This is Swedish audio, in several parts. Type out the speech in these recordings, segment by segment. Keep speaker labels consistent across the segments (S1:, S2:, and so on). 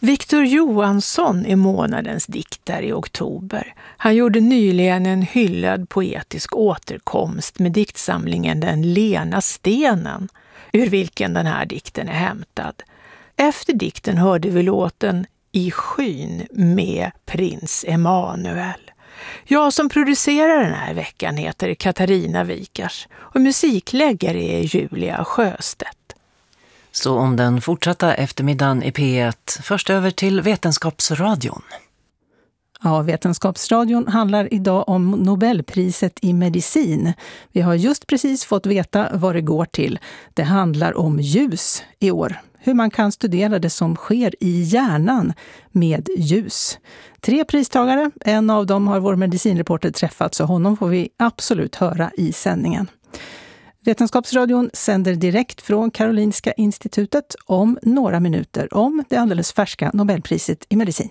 S1: Victor Johansson är månadens diktare i oktober. Han gjorde nyligen en hyllad poetisk återkomst med diktsamlingen Den lena stenen, ur vilken den här dikten är hämtad. Efter dikten hörde vi låten I skyn med prins Emanuel. Jag som producerar den här veckan heter Katarina Wikars och musikläggare är Julia Sjöstedt.
S2: Så om den fortsatta eftermiddagen i P1, först över till Vetenskapsradion.
S3: Ja, Vetenskapsradion handlar idag om Nobelpriset i medicin. Vi har just precis fått veta vad det går till. Det handlar om ljus i år. Hur man kan studera det som sker i hjärnan med ljus. 3 pristagare, en av dem har vår medicinreporter träffat, så honom får vi absolut höra i sändningen. Vetenskapsradion sänder direkt från Karolinska institutet om några minuter om det alldeles färska Nobelpriset i medicin.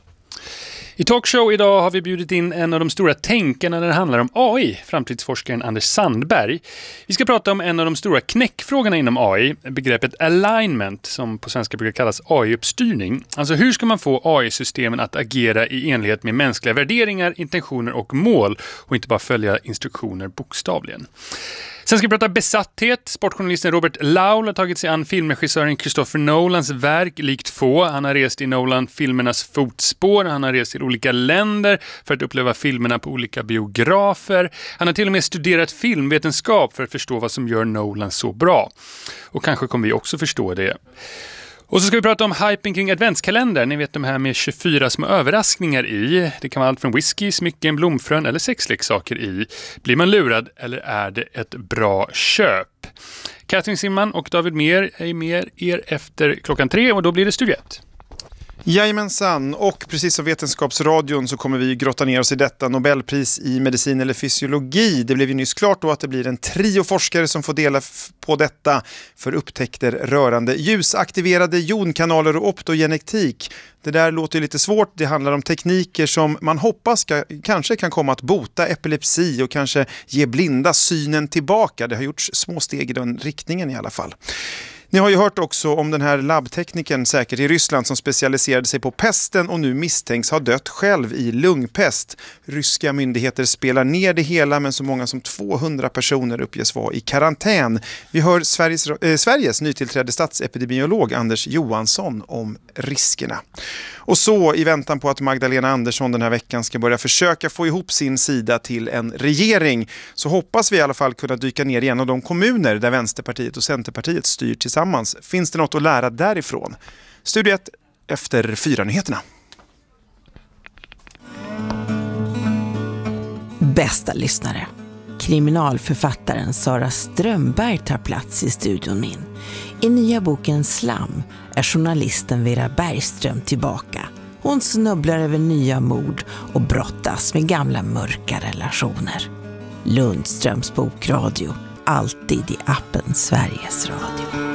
S4: I Talkshow idag har vi bjudit in en av de stora tänkarna när det handlar om AI, framtidsforskaren Anders Sandberg. Vi ska prata om en av de stora knäckfrågorna inom AI, begreppet alignment, som på svenska brukar kallas AI-uppstyrning. Alltså hur ska man få AI-systemen att agera i enlighet med mänskliga värderingar, intentioner och mål och inte bara följa instruktioner bokstavligen. Sen ska vi prata besatthet. Sportjournalisten Robert Laul har tagit sig an filmregissören Christopher Nolans verk likt få. Han har rest i Nolan-filmernas fotspår. Han har rest till olika länder för att uppleva filmerna på olika biografer. Han har till och med studerat filmvetenskap för att förstå vad som gör Nolan så bra. Och kanske kommer vi också förstå det. Och så ska vi prata om hypen kring adventskalender. Ni vet de här med 24 små överraskningar i. Det kan vara allt från whisky, smycken, blomfrön eller sexleksaker i. Blir man lurad eller är det ett bra köp? Katrin Simman och David Mer är med er efter 3:00 och då blir det Studio 1.
S5: Jajamensan, och precis som Vetenskapsradion så kommer vi grotta ner oss i detta Nobelpris i medicin eller fysiologi. Det blev ju nyss klart då att det blir en trio forskare som får dela på detta för upptäckter rörande ljusaktiverade jonkanaler och optogenetik. Det där låter lite svårt. Det handlar om tekniker som man hoppas kanske kan komma att bota epilepsi och kanske ge blinda synen tillbaka. Det har gjorts små steg i den riktningen i alla fall. Ni har ju hört också om den här labbteknikern säkert i Ryssland som specialiserade sig på pesten och nu misstänks ha dött själv i lungpest. Ryska myndigheter spelar ner det hela, men så många som 200 personer uppges vara i karantän. Vi hör Sveriges nytillträdde statsepidemiolog Anders Johansson om riskerna. Och så i väntan på att Magdalena Andersson den här veckan ska börja försöka få ihop sin sida till en regering, så hoppas vi i alla fall kunna dyka ner i en av de kommuner där Vänsterpartiet och Centerpartiet styr tillsammans. Finns det något att lära därifrån? Studio 1 efter 4-nyheterna.
S6: Bästa lyssnare. Kriminalförfattaren Sara Strömberg tar plats i studion min. I nya boken Slam är journalisten Vera Bergström tillbaka. Hon snubblar över nya mord och brottas med gamla mörka relationer. Lundströms bokradio, alltid i appen Sveriges Radio.